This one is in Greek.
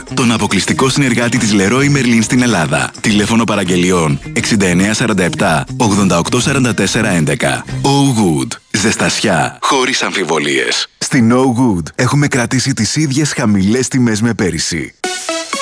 τον αποκλειστικό συνεργάτη της Leroy Merlin στην Ελλάδα. Τηλέφωνο παραγγελιών 6947 8844 11. Oh Good. Ζεστασιά χωρίς αμφιβολίες. Στην Oh Good έχουμε κρατήσει τις ίδιες χαμηλές τιμές με πέρυσι.